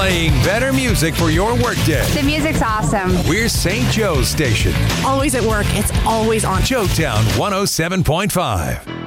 Playing better music for your workday. The music's awesome. We're St. Joe's station. Always at work. It's always on. Joetown 107.5.